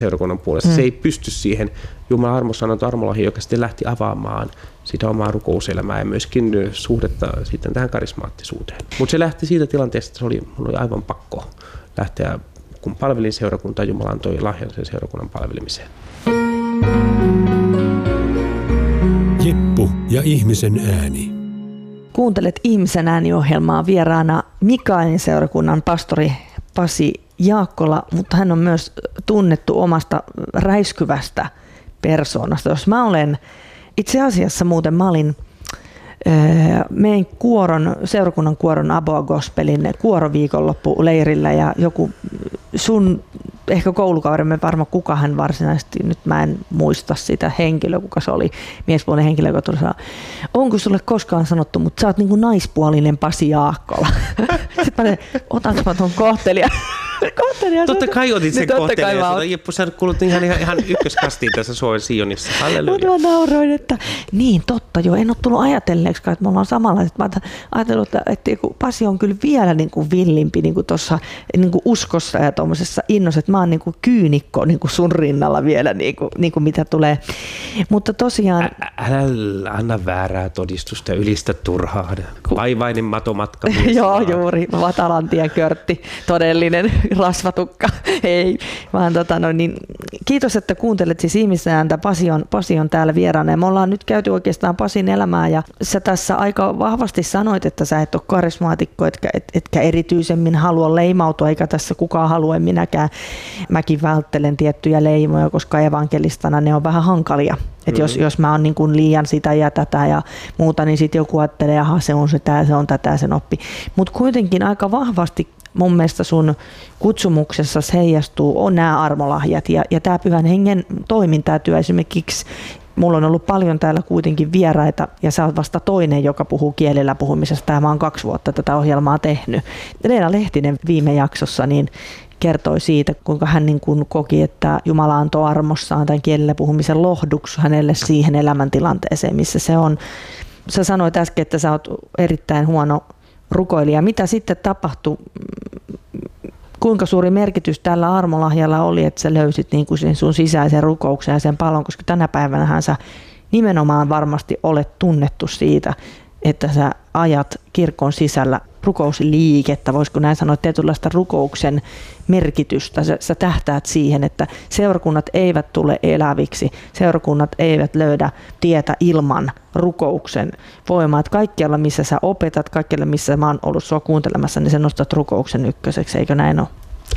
seurakunnan puolesta. Se ei pysty siihen Jumalan armossa annettu armolahja, joka sitten lähti avaamaan sitä omaa rukouselämää ja myöskin suhdetta sitten tähän karismaattisuuteen. Mutta se lähti siitä tilanteesta, että mulla oli aivan pakko lähteä, kun palvelin seurakuntaa, Jumala antoi lahjan sen seurakunnan palvelemiseen. Jeppu ja ihmisen ääni. Kuuntelet Ihmisen ääni-ohjelmaa, vieraana Mikaelin seurakunnan pastori Pasi Jaakkola, mutta hän on myös tunnettu omasta räiskyvästä persoonasta. Jos mä olen itse asiassa muuten, mä olin meidän seurakunnan kuoron Aboa Gospelin kuoroviikonloppuleirillä ja joku sun ehkä koulukaudemme varmaan kuka hän varsinaisesti, nyt mä en muista sitä henkilöä, kuka se oli, miespuolinen henkilö, joka tuli sanoa, onko sulle koskaan sanottu, mutta sä oot niin kuin naispuolinen Pasi Jaakkola. Sitten mä olin, otanko mä tuon kohtelijan? Totta kai otit sen kohtelijan. Jeppu, sä kuulut ihan ykköskastiin tässä Suomen Sionissa. Halleluja. Mä nauroin, että niin totta jo, en ole tullut ajatelleeksi, että me ollaan samanlaiset. Mä ajattelin, että Pasi on kyllä vielä niin kuin villimpi niin kuin tuossa niin kuin uskossa ja tuommoisessa innossa, että mä oon niin kuin kyynikko niin kuin sun rinnalla vielä, niin kuin mitä tulee. Mutta tosiaan... Älä anna väärää todistusta ja ylistä turhaan. Vaivainen matomatka. Joo, juuri. Vatalantien körtti, todellinen rasvatukka. Ei, vaan niin, kiitos, että kuuntelet siis Ihmisen ääntä. Pasi on täällä vieraana. Ja me ollaan nyt käyty oikeastaan Pasin elämää ja sä tässä aika vahvasti sanoit, että sä et ole karismaatikko, etkä erityisemmin halua leimautua, eikä tässä kukaan halua, en minäkään. Mäkin välttelen tiettyjä leimoja, koska evankelistana ne on vähän hankalia. Että jos mä oon niin kuin liian sitä ja tätä ja muuta, niin sitten joku ajattelee, että se on sitä, se on tätä, sen oppi. Mutta kuitenkin aika vahvasti mun mielestä sun kutsumuksessa heijastuu on nämä armolahjat ja tämä Pyhän Hengen toimintatyö esimerkiksi. Mulla on ollut paljon täällä kuitenkin vieraita ja sä oot vasta toinen, joka puhuu kielellä puhumisesta ja mä oon 2 vuotta tätä ohjelmaa tehnyt. Leena Lehtinen viime jaksossa niin kertoi siitä, kuinka hän niin kuin koki, että Jumala antoi armossaan tämän kielellä puhumisen lohduksi hänelle siihen elämäntilanteeseen, missä se on. Sä sanoit äsken, että sä oot erittäin huono rukoilija. Mitä sitten tapahtui? Kuinka suuri merkitys tällä armolahjalla oli, että sä löysit niin kuin sen sun sisäisen rukouksen ja sen palon, koska tänä päivänähän sä nimenomaan varmasti olet tunnettu siitä, että sä ajat kirkon sisällä rukousliikettä, voisiko näin sanoa, tietynlaista rukouksen merkitystä. Sä tähtäät siihen, että seurakunnat eivät tule eläviksi, seurakunnat eivät löydä tietä ilman rukouksen voimaa. Että kaikkialla, missä sä opetat, kaikkialla, missä mä oon ollut sua kuuntelemassa, niin sä nostat rukouksen ykköseksi, eikö näin ole?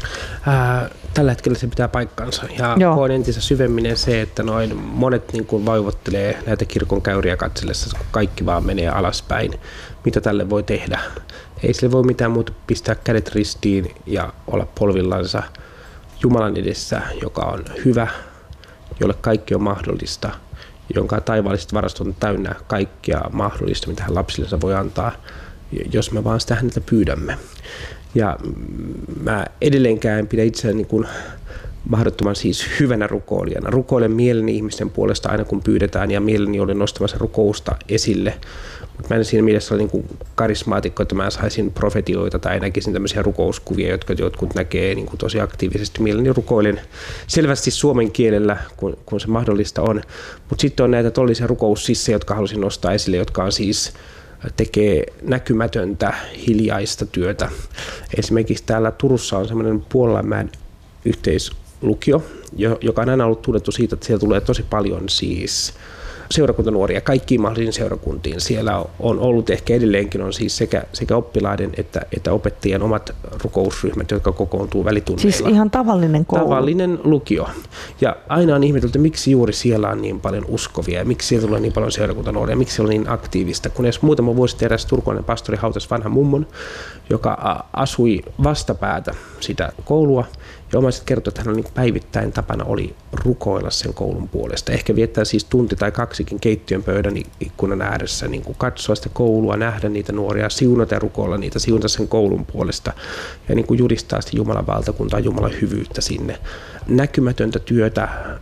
Tällä hetkellä se pitää paikkansa ja on entistä syvemminen se, että noin monet niin kuin vaivottelee näitä kirkon käyriä katsellessa, kun kaikki vaan menee alaspäin. Mitä tälle voi tehdä? Ei sille voi mitään muuta pistää kädet ristiin ja olla polvillansa Jumalan edessä, joka on hyvä, jolle kaikki on mahdollista, jonka taivaalliset varastot on täynnä kaikkia mahdollista, mitä hän lapsillensa voi antaa, jos me vaan sitä häneltä pyydämme. Ja mä edelleenkään en pidä itseäni niin kuin mahdottoman siis hyvänä rukoilijana. Rukoilen mieleni ihmisten puolesta aina kun pyydetään ja mieleni olen nostamassa rukousta esille. Mutta mä en siinä mielessä ole niin kuin karismaatikko, että mä saisin profetioita tai näkisin tämmöisiä rukouskuvia, jotka jotkut näkee niin kuin tosi aktiivisesti. Mieleni rukoilen selvästi suomen kielellä, kun se mahdollista on. Mutta sitten on näitä todellisia rukoussissejä, jotka halusin nostaa esille, jotka on siis tekee näkymätöntä, hiljaista työtä. Esimerkiksi täällä Turussa on semmoinen Puolanmäen yhteislukio, joka on aina ollut tunnettu siitä, että siellä tulee tosi paljon siis seurakuntanuoria kaikkiin mahdollisiin seurakuntiin. Siellä on ollut ehkä edelleenkin on siis sekä oppilaiden että opettajien omat rukousryhmät, jotka kokoontuu välitunneilla. Siis ihan tavallinen koulu. Tavallinen lukio. Ja aina on ihmetelty, miksi juuri siellä on niin paljon uskovia ja miksi siellä tulee niin paljon seurakuntanuoria, miksi se on niin aktiivista. Kun edes muutama vuosi sitten eräs turkulainen pastori hautasi vanhan mummon, joka asui vastapäätä sitä koulua. Ja omaiset kertoi, että hänellä päivittäin tapana oli rukoilla sen koulun puolesta. Ehkä viettää siis tunti tai 2 keittiön pöydän ikkunan ääressä, niin kuin katsoa sitä koulua, nähdä niitä nuoria, siunata ja rukoilla niitä, siunata sen koulun puolesta ja niin kuin julistaa sitä Jumalan valtakuntaa, Jumalan hyvyyttä sinne. Näkymätöntä työtä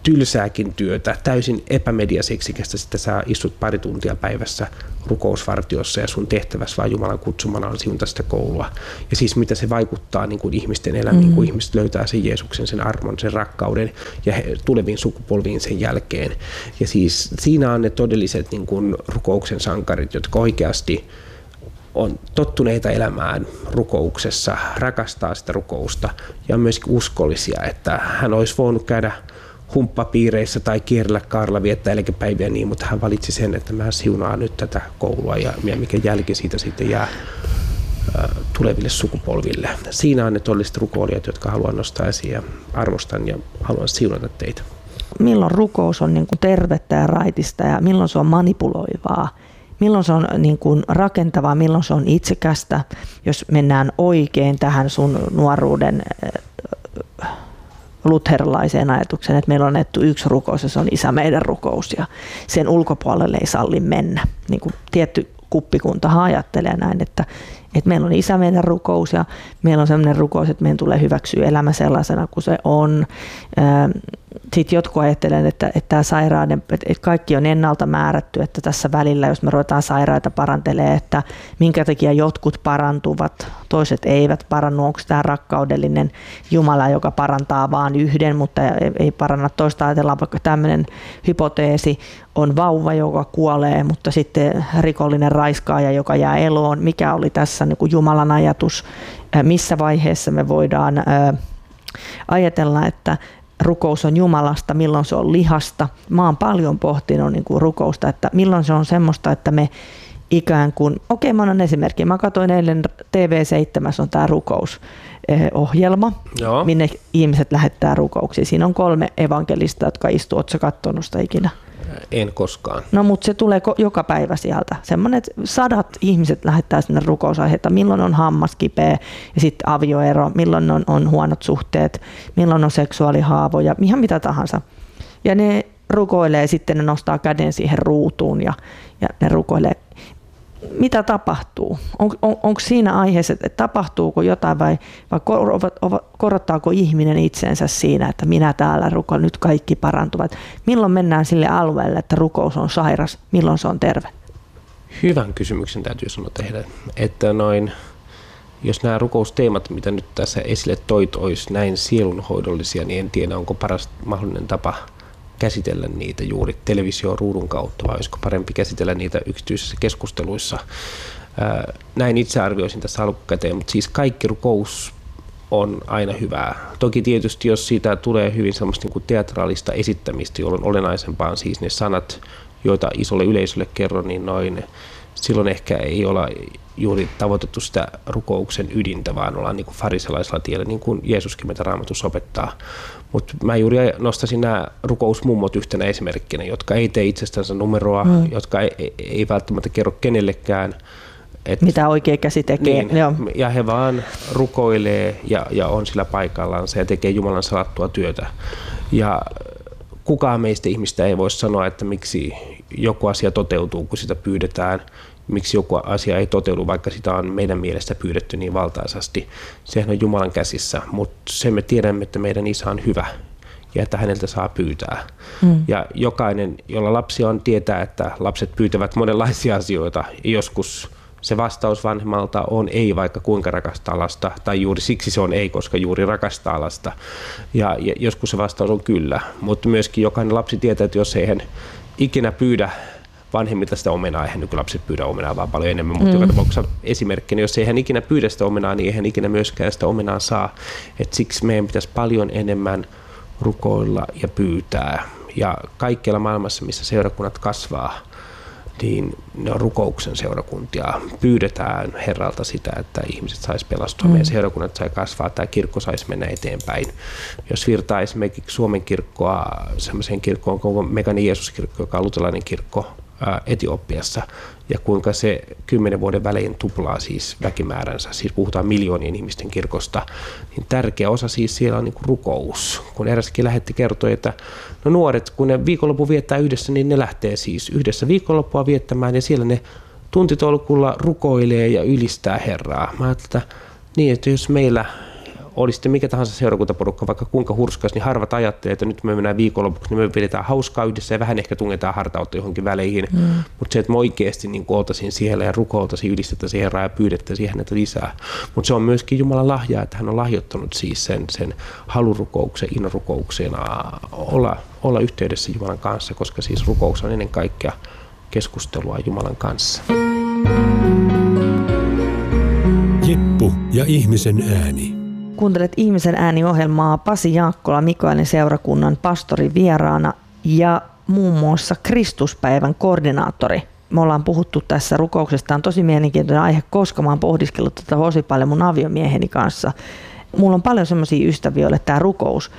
tylsääkin työtä, täysin epämediaseksikästä, sitten sä istut pari tuntia päivässä rukousvartiossa ja sun tehtävässä vaan Jumalan kutsumana on siunata sitä koulua. Ja siis mitä se vaikuttaa niin kuin ihmisten elämiin, kun ihmiset löytää sen Jeesuksen, sen armon, sen rakkauden ja tuleviin sukupolviin sen jälkeen. Ja siis siinä on ne todelliset niin kuin rukouksen sankarit, jotka oikeasti on tottuneita elämään rukouksessa, rakastaa sitä rukousta ja on myöskin uskollisia, että hän olisi voinut käydä humppapiireissä tai kierrellä kaarella viettää eläkepäiviä niin, mutta hän valitsi sen, että mä siunaan nyt tätä koulua ja mikä jälki siitä sitten jää tuleville sukupolville. Siinä on ne todelliset rukoilijat, jotka haluan nostaa esiin ja arvostan ja haluan siunata teitä. Milloin rukous on niin kuin tervettä ja raitista ja milloin se on manipuloivaa? Milloin se on niin kuin rakentavaa, milloin se on itsekästä, jos mennään oikein tähän sun nuoruuden luterilaiseen ajatukseen, että meillä on annettu yksi rukous ja se on Isä meidän rukous ja sen ulkopuolelle ei salli mennä. Niin kuin tietty kuppikuntahan ajattelee näin, että meillä on Isä meidän rukous ja meillä on sellainen rukous, että meidän tulee hyväksyä elämä sellaisena kuin se on. Sitten jotkut ajattelen, että tämä sairauden, että kaikki on ennalta määrätty, että tässä välillä, jos me ruvetaan sairaita parantelemaan, että minkä takia jotkut parantuvat, toiset eivät parannu, onko tämä rakkaudellinen Jumala, joka parantaa vain yhden, mutta ei paranna toista. Ajatellaan vaikka tämmöinen hypoteesi, on vauva, joka kuolee, mutta sitten rikollinen raiskaaja, joka jää eloon. Mikä oli tässä niin kuin Jumalan ajatus, missä vaiheessa me voidaan ajatella, että rukous on Jumalasta, milloin se on lihasta. Mä oon paljon pohtinut niin kuin rukousta, että milloin se on semmoista, että me ikään kuin, mä annan esimerkki. Mä katsoin eilen TV7 on tämä rukousohjelma, minne ihmiset lähettää rukouksia. Siinä on 3 evankelista, jotka istuu. Ootko sä katsonut sitä ikinä? En koskaan. No mutta se tulee joka päivä sieltä. Semmoinen, että 100 ihmiset lähettää sinne rukousaiheita. Milloin on hammas kipeä ja sitten avioero, milloin on huonot suhteet, milloin on seksuaalihaavoja, ihan mitä tahansa. Ja ne rukoilee sitten, ne nostaa käden siihen ruutuun ja ne rukoilee. Mitä tapahtuu? Onko siinä aiheessa, että tapahtuuko jotain vai korottaako ihminen itsensä siinä, että minä täällä rukoilen, nyt kaikki parantuvat? Milloin mennään sille alueelle, että rukous on sairas, milloin se on terve? Hyvän kysymyksen täytyy sanoa tehdä, että jos nämä rukousteemat, mitä nyt tässä esille toit, olisi näin sielunhoidollisia, niin en tiedä, onko paras mahdollinen tapa käsitellä niitä juuri televisioruudun kautta, vai olisiko parempi käsitellä niitä yksityisissä keskusteluissa. Näin itse arvioisin tässä alkukäteen, mutta siis kaikki rukous on aina hyvää. Toki tietysti, jos siitä tulee hyvin semmoista niin kuin teatraalista esittämistä, jolloin olennaisempaa on siis ne sanat, joita isolle yleisölle kerron, niin silloin ehkä ei olla juuri tavoitettu sitä rukouksen ydintä, vaan ollaan niin kuin fariselaisella tiellä, niin kuin Jeesuskin meitä Raamatussa opettaa. Mutta mä juuri nostasin nämä rukousmummot yhtenä esimerkkinä, jotka ei tee itsestänsä numeroa, jotka ei välttämättä kerro kenellekään. Mitä oikea käsi tekee. Niin, ja he vaan rukoilee ja on sillä paikallaan ja tekee Jumalan salattua työtä. Ja kukaan meistä ihmistä ei voi sanoa, että miksi joku asia toteutuu, kun sitä pyydetään. Miksi joku asia ei toteudu, vaikka sitä on meidän mielestä pyydetty niin valtaisasti. Sehän on Jumalan käsissä, mutta sen me tiedämme, että meidän Isä on hyvä ja että häneltä saa pyytää. Ja jokainen, jolla lapsi on, tietää, että lapset pyytävät monenlaisia asioita. Joskus se vastaus vanhemmalta on ei, vaikka kuinka rakastaa lasta, tai juuri siksi se on ei, koska juuri rakastaa lasta. Ja joskus se vastaus on kyllä, mutta myöskin jokainen lapsi tietää, että jos ei hän ikinä pyydä vanhemmilta sitä omenaa, eihän nykylapset pyydä omenaa vaan paljon enemmän, mutta joka tapauksessa esimerkkinä, jos ei hän ikinä pyydä sitä omenaa, niin ei hän ikinä myöskään sitä omenaa saa. Et siksi meidän pitäisi paljon enemmän rukoilla ja pyytää. Ja kaikkialla maailmassa, missä seurakunnat kasvaa, niin ne on rukouksen seurakuntia. Pyydetään Herralta sitä, että ihmiset saisi pelastua, meidän seurakunnat sai kasvaa, tämä kirkko saisi mennä eteenpäin. Jos virtaa esimerkiksi Suomen kirkkoa sellaiseen kirkkoon kuin Meganin Jeesuskirkko, joka on luterilainen kirkko Etiopiassa, ja kuinka se 10 vuoden välein tuplaa siis väkimääränsä, siis puhutaan miljoonien ihmisten kirkosta, niin tärkeä osa siis siellä on niin kuin rukous. Kun eräskin lähetti kertoi, että no nuoret, kun ne viikonloppu viettää yhdessä, niin ne lähtee siis yhdessä viikonloppua viettämään, ja siellä ne tuntitolkulla rukoilee ja ylistää Herraa. Mä ajattelin, että niin, että jos meillä oli sitten mikä tahansa seurakuntaporukka, vaikka kuinka hurskas, niin harvat ajattelee, että nyt me mennään viikonlopuksi, niin me pidetään hauskaa yhdessä ja vähän ehkä tungetaan hartautta johonkin väleihin. Mutta se, että me oikeasti niin oltaisiin siellä ja rukoiltaisiin, ylistettäisiin Herraa ja pyydettäisiin häneltä lisää. Mutta se on myöskin Jumalan lahja, että hän on lahjoittanut siis sen halurukouksen, innorukouksen olla yhteydessä Jumalan kanssa, koska siis rukous on ennen kaikkea keskustelua Jumalan kanssa. Jeppu ja ihmisen ääni. Kuuntelet Ihmisen ääni-ohjelmaa. Pasi Jaakkola, Mikaelin seurakunnan pastori vieraana ja muun muassa Kristuspäivän koordinaattori. Me ollaan puhuttu tässä rukouksesta. On tosi mielenkiintoinen aihe, koska mä oon pohdiskellut tätä tosi paljon mun aviomieheni kanssa. Mulla on paljon semmoisia ystäviä, joille tämä rukous,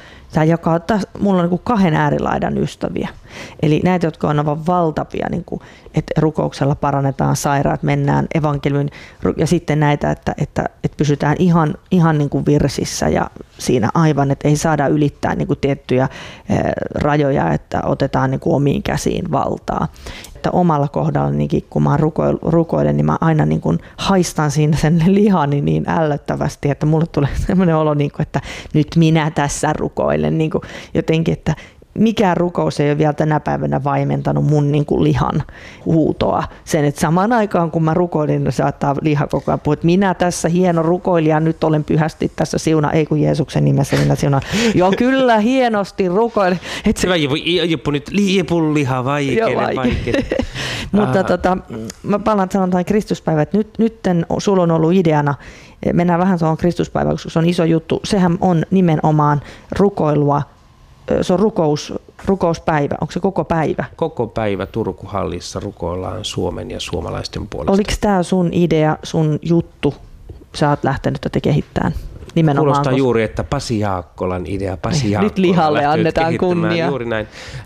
mulla on niin 2 äärilaidan ystäviä. Eli näitä, jotka on aivan valtavia, niin kuin, että rukouksella parannetaan sairaat, mennään evankeliumin, ja sitten näitä, että pysytään ihan niin kuin virsissä ja siinä aivan, että ei saada ylittää niin kuin tiettyjä rajoja, että otetaan niin kuin omiin käsiin valtaa. Että omalla kohdallanikin, kun mä rukoilen, niin mä aina niin kuin haistan siinä sen lihani niin ällöttävästi, että mulle tulee sellainen olo, niin kuin, että nyt minä tässä rukoilen. Niin kuin jotenkin, että mikään rukous ei ole vielä tänä päivänä vaimentanut mun niin kuin lihan huutoa. Sen, että samaan aikaan kun mä rukoilin, niin saattaa liha koko ajan puhua, että minä tässä hieno rukoilija, nyt olen pyhästi tässä siuna, ei kun Jeesuksen nimessä minä siunaan. Joo, kyllä hienosti rukoilen. Se Jeppu nyt liepun liha vaikea. Mutta mä palaan sanotaan Kristuspäivä, että nyt sulla on ollut ideana, mennään vähän tuohon Kristuspäivään, koska se on iso juttu. Sehän on nimenomaan rukoilua. Se on rukouspäivä. Onko se koko päivä? Koko päivä Turku-hallissa rukoillaan Suomen ja suomalaisten puolesta. Oliko tämä sun idea, sun juttu? Sä oot lähtenyt tätä kehittämään nimenomaan. Kuulostaa juuri, että Pasi Jaakkolan idea. Pasi Jaakkola nyt lihalle annetaan kunnia. Juuri näin.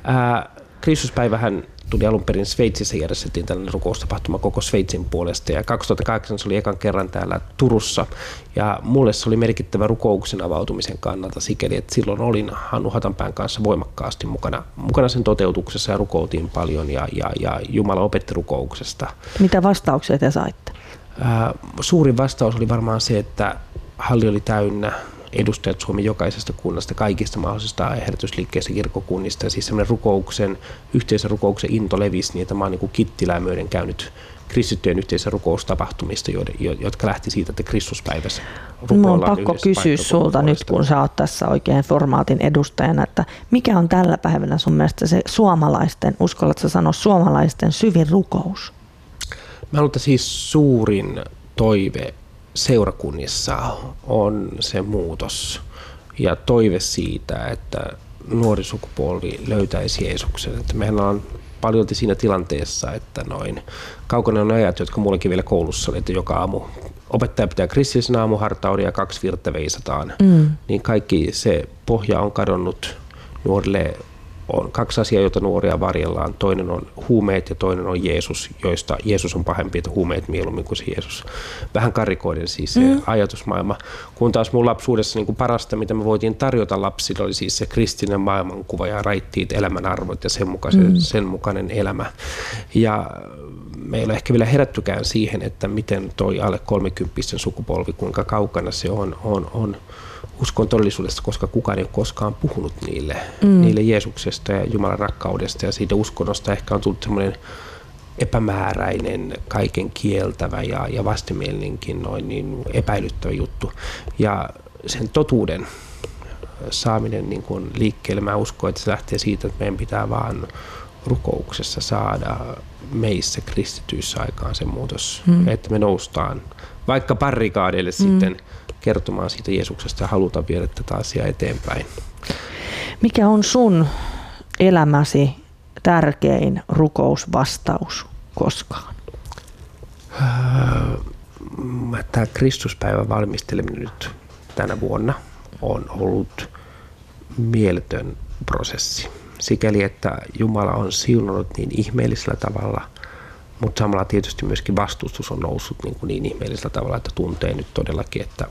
Kristuspäivähän tuli alun perin Sveitsissä, järjestettiin tällainen rukoustapahtuma koko Sveitsin puolesta ja 2008 se oli ekan kerran täällä Turussa ja mulle se oli merkittävä rukouksen avautumisen kannalta sikäli, että silloin olin Hannu Hatanpään kanssa voimakkaasti mukana sen toteutuksessa ja rukoiltiin paljon ja Jumala opetti rukouksesta. Mitä vastauksia te saitte? Suurin vastaus oli varmaan se, että halli oli täynnä edustajat Suomen jokaisesta kunnasta, kaikista mahdollisista herätysliikkeistä, kirkkokunnista. Ja siis semmoinen yhteisen rukouksen into levisi, niin että mä oon niin Kittilää myöden käynyt kristittyjen yhteisen rukoustapahtumista, jotka lähti siitä, että Kristuspäivässä rukoillaan yhdessä. Mun on pakko kysyä sulta nyt, kun sä oot tässä oikein formaatin edustajana, että mikä on tällä päivänä sun mielestä se suomalaisten, uskallatko sanoa suomalaisten syvin rukous? Mä luulen, että siis suurin toive seurakunnissa on se muutos ja toive siitä, että nuori sukupolvi löytäisi Jeesuksen. Että mehän on paljolti siinä tilanteessa, että noin kaukana on ajat, jotka mullakin vielä koulussa oli, että joka aamu opettaja pitää kristillisen aamuhartauden ja 2 virttä veisataan. Niin kaikki se pohja on kadonnut nuorille. On 2 asiaa, joita nuoria varjellaan. Toinen on huumeet ja toinen on Jeesus, joista Jeesus on pahempi, että huumeet mieluummin kuin se Jeesus. Vähän karikoiden siis se ajatusmaailma. Kun taas mun lapsuudessa niin kuin parasta, mitä me voitiin tarjota lapsille, oli siis se kristillinen maailmankuva ja raittiit elämänarvot ja sen mukainen elämä. Ja meillä ei ehkä vielä herättykään siihen, että miten toi alle 30 sukupolvi, kuinka kaukana se on uskon todellisuudesta, koska kukaan ei ole koskaan puhunut niille Jeesuksesta ja Jumalan rakkaudesta ja siitä uskonnosta. Ehkä on tullut semmoinen epämääräinen, kaiken kieltävä ja vastenmielinenkin noin niin epäilyttävä juttu. Ja sen totuuden saaminen niin kuin liikkeelle, mä uskon, että se lähtee siitä, että meidän pitää vaan rukouksessa saada meissä kristityissä aikaan se muutos, että me noustaan vaikka barrikaadeille sitten kertomaan siitä Jeesuksesta ja halutaan viedä tätä asiaa eteenpäin. Mikä on sun elämäsi tärkein rukousvastaus koskaan? Tämä Kristuspäivän valmisteleminen nyt tänä vuonna on ollut mieletön prosessi. Sikäli, että Jumala on siunannut niin ihmeellisellä tavalla, mutta samalla tietysti myöskin vastustus on noussut niin ihmeellisellä tavalla, että tuntee nyt todellakin, että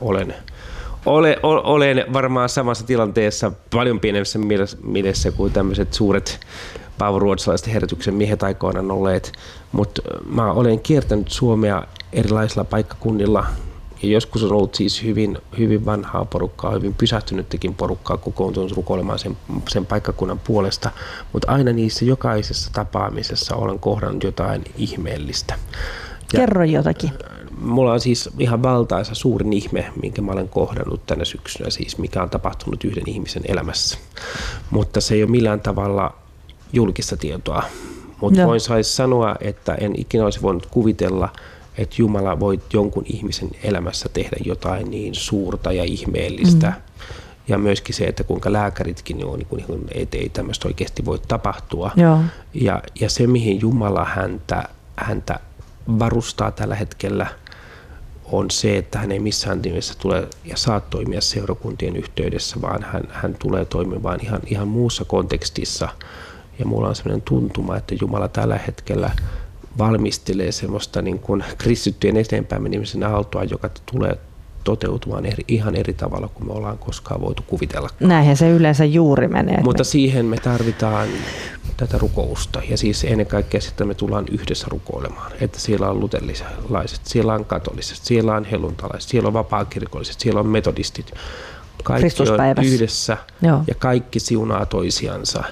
olen varmaan samassa tilanteessa paljon pienemmässä mielessä kuin tämmöiset suuret paavoruotsalaisten herätyksen miehet aikoinaan olleet, mutta mä olen kiertänyt Suomea erilaisilla paikkakunnilla Ja joskus on ollut siis hyvin, hyvin vanhaa porukkaa, hyvin pysähtynytkin porukkaa kokoontunut rukoilemaan sen paikkakunnan puolesta, mutta aina niissä jokaisessa tapaamisessa olen kohdannut jotain ihmeellistä. Kerro jotakin. Mulla on siis ihan valtaisa suurin ihme, minkä mä olen kohdannut tänä syksynä, siis mikä on tapahtunut yhden ihmisen elämässä. Mutta se ei ole millään tavalla julkista tietoa. Mutta voin sanoa, että en ikinä olisi voinut kuvitella, että Jumala voi jonkun ihmisen elämässä tehdä jotain niin suurta ja ihmeellistä. Ja myöskin se, että kuinka lääkäritkin on, niin ei tämmöistä oikeasti voi tapahtua. Ja se, mihin Jumala häntä varustaa tällä hetkellä, on se, että hän ei missään nimessä tule ja saa toimia seurakuntien yhteydessä, vaan hän tulee toimimaan ihan muussa kontekstissa. Ja mulla on sellainen tuntuma, että Jumala tällä hetkellä valmistelee semmoista niin kuin kristittyjen eteenpäin menemisen aaltoa, joka tulee toteutumaan ihan eri tavalla kuin me ollaan koskaan voitu kuvitella. Näinhän se yleensä juuri menee. Mutta siihen me tarvitaan tätä rukousta ja siis ennen kaikkea sitten me tullaan yhdessä rukoilemaan, että siellä on luterilaiset, siellä on katoliset, siellä on helluntalaiset, siellä on vapaakirkolliset, siellä on metodistit. Kaikki on yhdessä ja kaikki siunaa toisiansa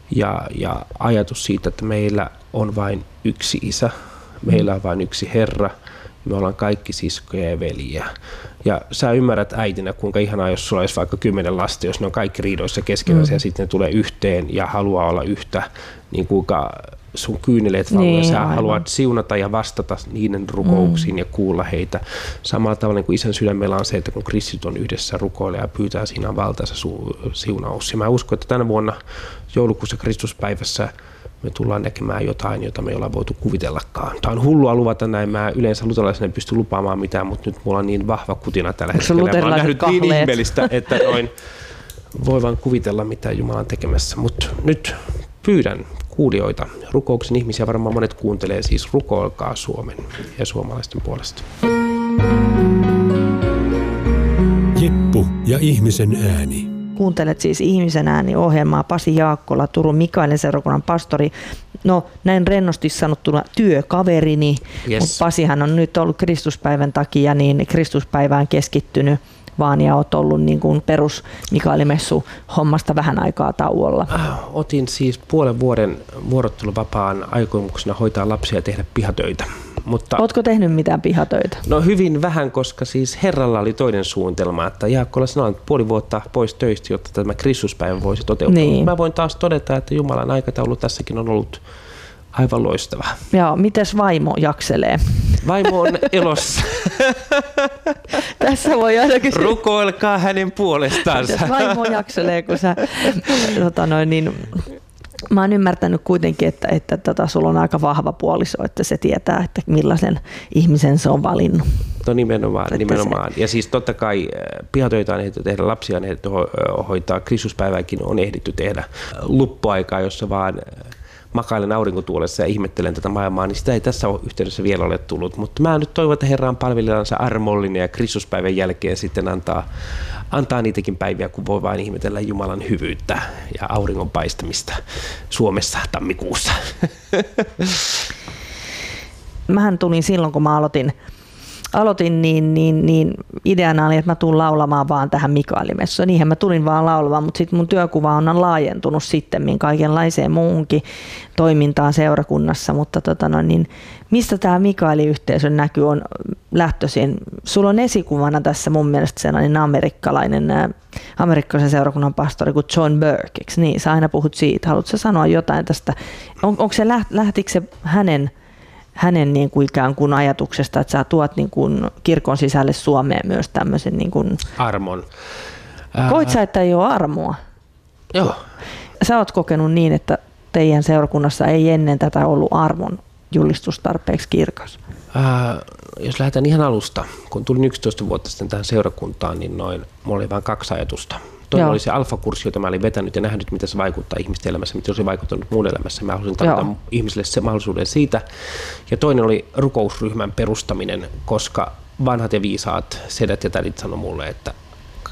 ja ajatus siitä, että meillä on vain yksi isä, meillä on vain yksi Herra, me ollaan kaikki siskoja ja veljiä. Ja sä ymmärrät äitinä, kuinka ihanaa, jos sulla olisi vaikka 10 lasta, jos ne on kaikki riidoissa keskenänsä ja sitten ne tulee yhteen ja haluaa olla yhtä, niin kuinka sun kyyneleet valuu ja sä haluat siunata ja vastata niiden rukouksiin ja kuulla heitä. Samalla tavalla niin kuin isän sydämellä on se, että kun kristit on yhdessä rukoilee ja pyytää, siinä on valtaisa siunaus. Ja mä uskon, että tänä vuonna joulukuussa Kristuspäivässä me tullaan näkemään jotain, jota me ei olla voitu kuvitellakaan. Tämä on hullua luvata näin. Mä yleensä luterilaisena en pysty lupaamaan mitään, mutta nyt mulla on niin vahva kutina tällä hetkellä. Mä oon nähnyt niin ihmeellistä, että voi vaan kuvitella, mitä Jumala on tekemässä. Mutta nyt pyydän kuulijoita, rukouksen ihmisiä, varmaan monet kuuntelee, siis rukoilkaa Suomen ja suomalaisten puolesta. Jeppu ja ihmisen ääni. Kuuntelet siis Ihmisen ääni -ohjelmaa. Pasi Jaakkola, Turun Mikaelin seurakunnan pastori. No näin rennosti sanottuna työkaverini, mutta Pasihan on nyt ollut Kristuspäivän takia niin Kristuspäivään keskittynyt vaan ja olet ollut niin kuin perus Mikaelimessu hommasta vähän aikaa tauolla. Otin siis puolen vuoden vuorotteluvapaan aikomuksena hoitaa lapsia ja tehdä pihatöitä. Mutta ootko tehnyt mitään pihatöitä? No hyvin vähän, koska siis Herralla oli toinen suunnitelma, että Jaakkola, sinä olet puoli vuotta pois töistä, jotta tämä Kristuspäivä voisi toteutua. Niin. Mä voin taas todeta, että Jumalan aikataulu tässäkin on ollut aivan loistava. Joo, mites vaimo jakselee? Vaimo on elossa. Tässä voi aina kysyä. Rukoilkaa hänen puolestaansa. Mites vaimo jakselee, kun sä mä oon ymmärtänyt kuitenkin, että sulla on aika vahva puoliso, että se tietää, että millaisen ihmisen se on valinnut. No nimenomaan. Ja siis totta kai pihatöitä on ehditty tehdä, lapsia on ehditty hoitaa, Kristuspäivääkin on ehditty tehdä luppuaikaa, jossa vaan makailen aurinkotuolessa ja ihmettelen tätä maailmaa, niin sitä ei tässä yhteydessä vielä ole tullut. Mutta mä nyt toivon, että Herra on palvelijansa armollinen ja Kristuspäivän jälkeen sitten antaa niitäkin päiviä, kun voi vain ihmetellä Jumalan hyvyyttä ja auringon paistamista Suomessa tammikuussa. Mähän tulin silloin, kun mä aloitin niin ideana oli, että mä tuun laulamaan vaan tähän Mikaelimessuun. Niinhän mä tulin vaan laulamaan, mutta sitten mun työkuva on laajentunut sitten kaikenlaiseen muuhunkin toimintaan seurakunnassa. Mutta mistä tämä Mikaeli-yhteisön näky on lähtöisin? Sulla on esikuvana tässä mun mielestä sellainen amerikkalaisen seurakunnan pastori kuin John Burke, eikö niin? Sä aina puhut siitä. Haluatko sanoa jotain tästä? Onko se, lähtikö se hänen niin kuin ikään kuin ajatuksesta, että sä tuot niin kuin kirkon sisälle Suomeen myös tämmöisen niin kuin armon. Koit sä, että ei ole armoa? Joo. Sä oot kokenut niin, että teidän seurakunnassa ei ennen tätä ollut armon julistus tarpeeksi kirkas? Jos lähdetään ihan alusta, kun tulin 11 vuotta sitten tähän seurakuntaan, niin mulla oli vain 2 ajatusta. Toinen oli se alfakurssi, jota mä olin vetänyt ja nähnyt, mitä se vaikuttaa ihmisten elämässä, miten se olisi vaikuttanut muun elämässä. Mä halusin tarjota ihmisille se mahdollisuuden siitä. Ja toinen oli rukousryhmän perustaminen, koska vanhat ja viisaat sedät ja tädit sanoi mulle, että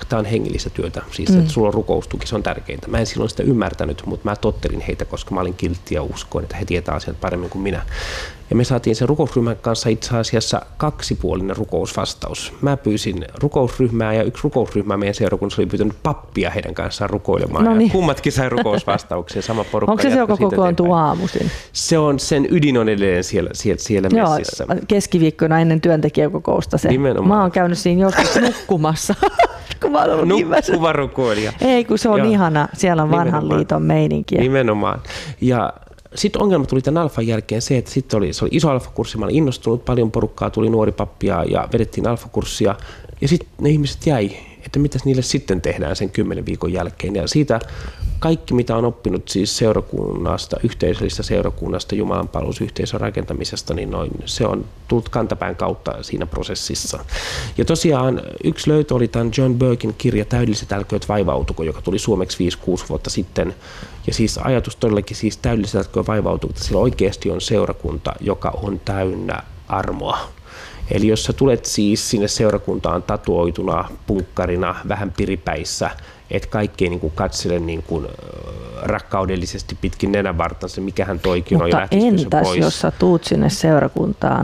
tämä on hengellistä työtä, siis että sulla on rukoustuki, se on tärkeintä. Mä en silloin sitä ymmärtänyt, mutta mä tottelin heitä, koska mä olin kiltti ja uskoin, että he tietää asiat paremmin kuin minä. Ja me saatiin sen rukousryhmän kanssa itse asiassa kaksipuolinen rukousvastaus. Mä pyysin rukousryhmää ja yksi rukousryhmä meidän seurakunnassa oli pyytänyt pappia heidän kanssaan rukoilemaan. No niin. Ja kummatkin sai rukousvastauksia, sama porukka. Onko se joka kokoontuu aamuisin? Se on, sen ydin on edelleen siellä messissä. Joo, keskiviikkona ennen työntekijäkokousta se. Nimenomaan. Mä oon käynyt siinä joskus nukkumassa. Kun mä oon ollut nukkuva rukoilija. Ei, kun se on ihana. Siellä on vanhan liiton meininkiä. Nimenomaan. Ja sitten ongelma tuli tämän alfan jälkeen se, että se oli iso alfakurssi, mä olin innostunut, paljon porukkaa, tuli nuori pappia ja vedettiin alfakurssia. Ja sitten ne ihmiset jäi, että mitäs niille sitten tehdään sen 10 viikon jälkeen. Ja siitä kaikki, mitä on oppinut siis seurakunnasta, yhteisöllisestä seurakunnasta, jumalanpalvelusyhteisön rakentamisesta, niin se on tullut kantapään kautta siinä prosessissa. Ja tosiaan yksi löytö oli tämän John Burkin kirja Täydelliset älkööt vaivautuko, joka tuli suomeksi 5-6 vuotta sitten. Ja siis ajatus todellakin siis täydelliset älkööt vaivautuko, että sillä oikeasti on seurakunta, joka on täynnä armoa. Eli jos sä tulet siis sinne seurakuntaan tatuoituna, punkkarina, vähän piripäissä, et kaikki ei niin kuin katsele niin kuin rakkaudellisesti pitkin nenävartansa, mikähän toikin on. Mutta entäs jos sä tuut sinne seurakuntaan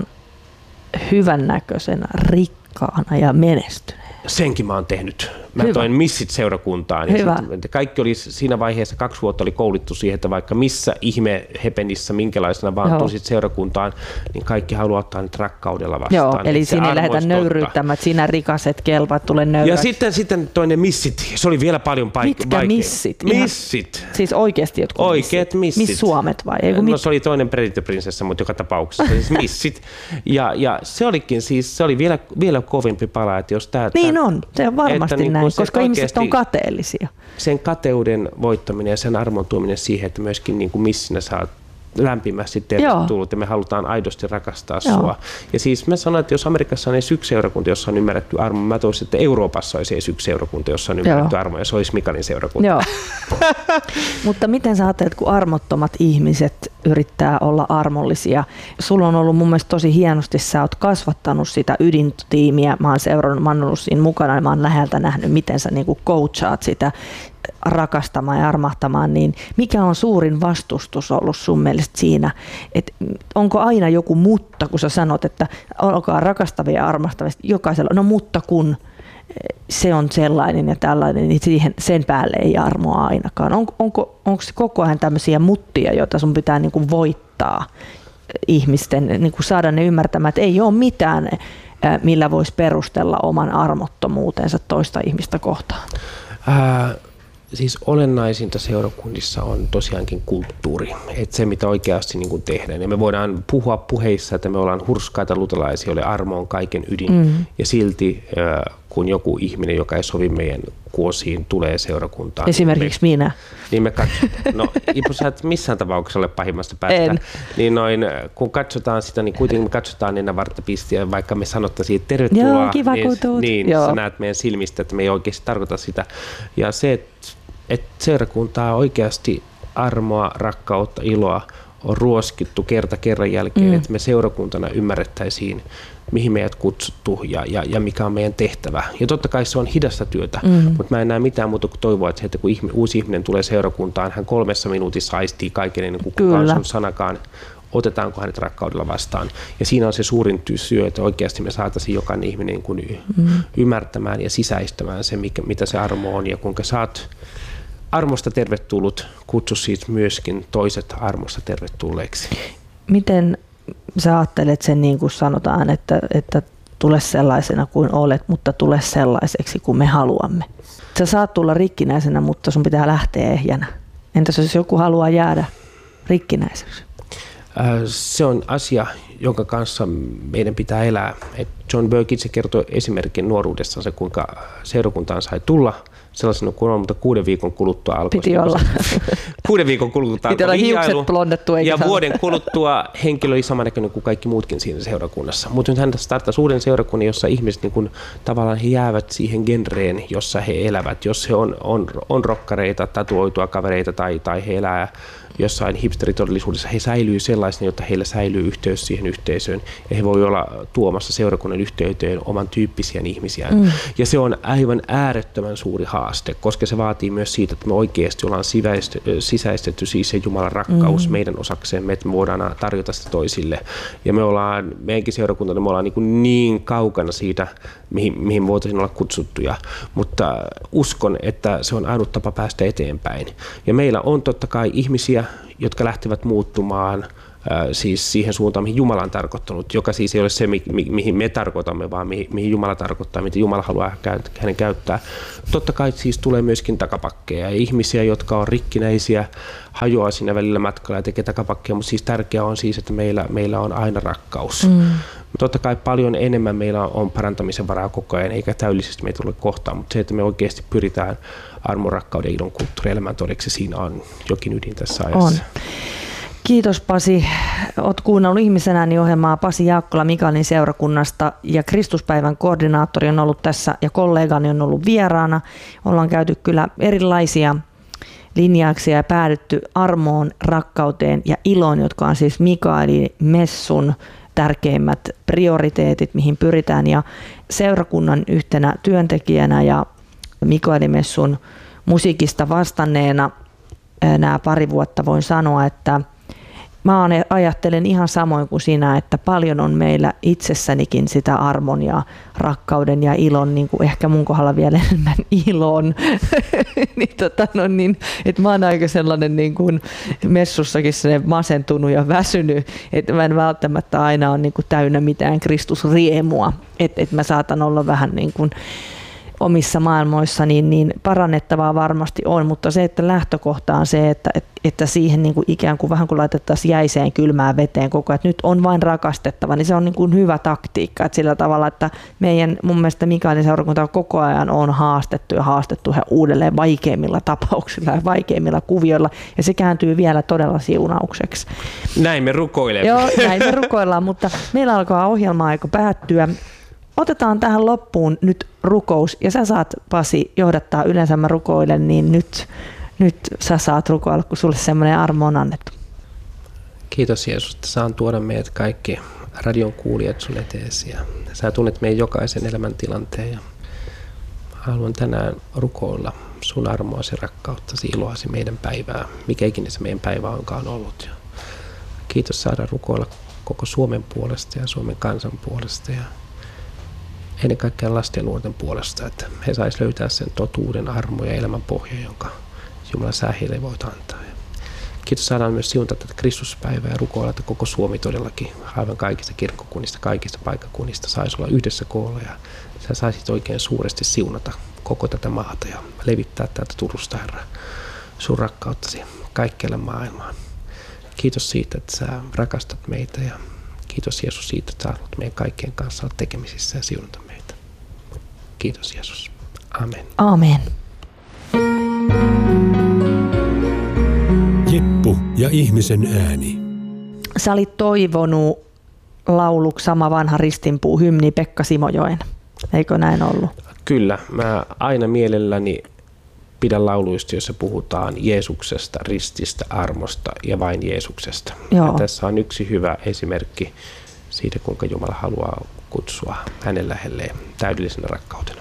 hyvännäköisenä, rikkaana ja menestyneenä? Senkin mä oon tehnyt. Mä toin missit seurakuntaan. Ja kaikki oli siinä vaiheessa, 2 vuotta oli koulittu siihen, että vaikka missä ihme hepenissä, minkälaisena vaan tulisit seurakuntaan, niin kaikki haluaa ottaa nyt rakkaudella vastaan. Joo, eli sinne ei lähdetä nöyryyttämään, että sinä rikaset kelpat, tule nöyräksi. Ja sitten toinen missit, se oli vielä paljon Mitkä missit? Missit. Siis oikeasti jotkut oikeat missit. Miss Suomet vai? No se oli toinen perintöprinsessa, mutta joka tapauksessa siis missit. Ja se olikin siis, se oli vielä kovempi pala, että jos tämä... Niin on, se on varmasti näin, koska ihmiset on kateellisia. Sen kateuden voittaminen ja sen armon tuominen siihen, että myöskin niin kuin missinä saat lämpimästi tervetullut ja me halutaan aidosti rakastaa sua. Ja siis mä sanoin, että jos Amerikassa on edes yksi seurakunta, jossa on ymmärretty armo, mä toivoisin, että Euroopassa olisi edes yksi seurakunta, jossa on ymmärretty armo ja se olisi Mikaelin seurakunta. Joo. Mutta miten sä ajattelet, kun armottomat ihmiset yrittää olla armollisia? Sulla on ollut mun mielestä tosi hienosti, sä oot kasvattanut sitä ydintiimiä, mä oon seurannut, mä oon ollut siinä mukana ja mä oon läheltä nähnyt, miten sä niinku coachaat sitä rakastamaan ja armahtamaan, niin mikä on suurin vastustus ollut sun mielestä siinä, että onko aina joku mutta, kun sä sanot, että olkaa rakastavia ja armastavia, jokaisella, no mutta kun se on sellainen ja tällainen, niin sen päälle ei armoa ainakaan. Onko se koko ajan tämmöisiä muttia, joita sun pitää niin kuin voittaa ihmisten, niin kuin saada ne ymmärtämään, että ei ole mitään, millä voisi perustella oman armottomuutensa toista ihmistä kohtaan? Siis olennaisinta seurakunnissa on tosiaankin kulttuuri, että se mitä oikeasti niin kuin tehdään. Ja me voidaan puhua puheissa, että me ollaan hurskaita luterilaisia, joille armo on kaiken ydin. Ja silti kun joku ihminen, joka ei sovi meidän kuosiin, tulee seurakuntaan. Esimerkiksi minä. Niin me no sä et missään tapauksessa ole pahimmasta päästä. Niin kun katsotaan sitä, niin kuitenkin me katsotaan nenävarttapistiä, vaikka me sanottaisiin tervetuloa. Joo, kiva kun tuut. Niin, sä näet meidän silmistä, että me ei oikeasti tarkoita sitä. Ja se, että seurakuntaa oikeasti armoa, rakkautta, iloa on ruoskittu kerran jälkeen, että me seurakuntana ymmärrettäisiin, mihin meidät kutsuttu ja mikä on meidän tehtävä. Ja totta kai se on hidasta työtä, mutta mä en näe mitään muuta kuin toivoa, että kun uusi ihminen tulee seurakuntaan, hän 3 minuutissa aistii kaiken ennen kuin kukaan sun sanakaan, otetaanko hänet rakkaudella vastaan. Ja siinä on se suurin syy, että oikeasti me saataisiin jokainen ihminen ymmärtämään ja sisäistämään se, mitä se armo on ja kuinka saat armosta tervetullut, kutsu siis myöskin toiset armosta tervetulleeksi. Miten sä ajattelet sen, niin kuin sanotaan, että tule sellaisena kuin olet, mutta tule sellaiseksi kuin me haluamme? Sä saat tulla rikkinäisenä, mutta sun pitää lähteä ehjänä. Entäs jos joku haluaa jäädä rikkinäiseksi? Se on asia, jonka kanssa meidän pitää elää. John Burke itse kertoi esimerkin nuoruudessansa, kuinka seurakuntaan sai tulla sellaisena kuin on, mutta 6 viikon kuluttua alkoi. Piti olla. 6 viikon kuluttua alkoi vihjailu. Ja vuoden kuluttua henkilö oli samanäköinen kuin kaikki muutkin siinä seurakunnassa. Mutta nyt hän starttasi uuden seurakunnan, jossa ihmiset niin kun, tavallaan he jäävät siihen genreen, jossa he elävät. Jos he on rokkareita, tatuoitua kavereita tai he elää jossain hipsteritodellisuudessa, he säilyy sellaisena, jotta heillä säilyy yhteys siihen yhteisöön ja he voi olla tuomassa seurakunnan yhteyteen oman tyyppisiä ihmisiä. Ja se on aivan äärettömän suuri haaste, koska se vaatii myös siitä, että me oikeasti ollaan sisäistetty siis se Jumalan rakkaus meidän osaksemme, että me voidaan tarjota sitä toisille. Ja meidänkin seurakuntana me ollaan niin kaukana siitä, mihin voitaisiin olla kutsuttuja, mutta uskon, että se on ainut tapa päästä eteenpäin. Ja meillä on totta kai ihmisiä, jotka lähtevät muuttumaan siis siihen suuntaan, mihin Jumala on tarkoittanut, joka siis ei ole se, mihin me tarkoitamme, vaan mihin Jumala tarkoittaa, mitä Jumala haluaa hänen käyttää. Totta kai siis tulee myöskin takapakkeja ja ihmisiä, jotka on rikkinäisiä, hajoaa siinä välillä matkalla ja tekee takapakkeja, mutta siis tärkeää on siis, että meillä on aina rakkaus. Totta kai paljon enemmän meillä on parantamisen varaa koko ajan, eikä täydellisesti meitä tule kohtaan, mutta se, että me oikeasti pyritään armon, rakkauden ja ilon kulttuurielämään todeksi, siinä on jokin ydin tässä ajassa. On. Kiitos Pasi. Olet kuunnellut Ihmisen ääni -ohjelmaa Pasi Jaakkola Mikaelin seurakunnasta ja Kristuspäivän koordinaattori on ollut tässä ja kollegani on ollut vieraana. Ollaan käyty kyllä erilaisia linjauksia ja päädytty armoon, rakkauteen ja iloon, jotka on siis Mikaelin messun tärkeimmät prioriteetit, mihin pyritään. Ja seurakunnan yhtenä työntekijänä ja Mikaelin messun musiikista vastanneena nämä pari vuotta voin sanoa, että mä ajattelen ihan samoin kuin sinä, että paljon on meillä itsessänikin sitä armon ja rakkauden ja ilon, niin kuin ehkä mun kohdalla vielä enemmän ilon. Että mä oon aika sellainen niin kuin messussakin masentunut ja väsynyt, että mä en välttämättä aina ole niin kuin täynnä mitään Kristusriemua, että mä saatan olla vähän niin kuin omissa maailmoissa, niin parannettavaa varmasti on, mutta se, että lähtökohta on se, että siihen niin kuin ikään kuin vähän kuin laitettaisiin jäiseen kylmään veteen koko ajan, että nyt on vain rakastettava, niin se on niin kuin hyvä taktiikka, että sillä tavalla, että mun mielestä Mikaelin seurakunta koko ajan on haastettu ja uudelleen vaikeimmilla tapauksilla ja vaikeimmilla kuvioilla, ja se kääntyy vielä todella siunaukseksi. Näin me rukoilemme. Joo, näin me rukoillaan, mutta meillä alkaa ohjelma-aika päättyä. Otetaan tähän loppuun nyt rukous, ja sä saat, Pasi, johdattaa, yleensä mä rukoilen, niin nyt sä saat rukoilla, kun sulle semmoinen armo on annettu. Kiitos Jeesus, että saan tuoda meidät kaikki radion kuulijat sun eteesi. Ja sä tunnet meidän jokaisen elämäntilanteen ja haluan tänään rukoilla sun armoasi, rakkauttasi, iloasi meidän päivää, mikä ikinä se meidän päivä onkaan ollut. Ja kiitos saada rukoilla koko Suomen puolesta ja Suomen kansan puolesta ja ennen kaikkea lasten ja nuorten puolesta, että he saisivat löytää sen totuuden, armo ja elämän pohja, jonka Jumala sä heille voit antaa. Ja kiitos, saadaan myös siunata tätä Kristuspäivää ja rukoilla, että koko Suomi todellakin aivan kaikista kirkkokunnista, kaikista paikkakunnista saisi olla yhdessä koolla ja sä saisit oikein suuresti siunata koko tätä maata ja levittää täältä Turusta, Herra, sun rakkauttasi kaikkialle maailmaan. Kiitos siitä, että sä rakastat meitä ja kiitos Jeesus siitä, että sä haluat meidän kaikkien kanssa olla tekemisissä ja siunata meitä. Kiitos Jeesus. Amen. Amen. Jeppu ja ihmisen ääni. Sä olit toivonut lauluksi Sama vanha ristinpuu -hymni Pekka Simojoen. Eikö näin ollut? Kyllä. Mä aina mielelläni pidän lauluista, joissa puhutaan Jeesuksesta, rististä, armosta ja vain Jeesuksesta. Ja tässä on yksi hyvä esimerkki siitä, kuinka Jumala haluaa kutsua hänen lähelleen täydellisenä rakkautena.